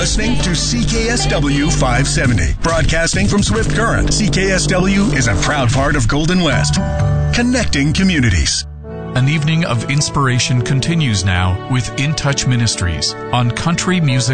listening to CKSW 570. Broadcasting from Swift Current, CKSW is a proud part of Golden West. Connecting communities. An evening of inspiration continues now with In Touch Ministries on Country Music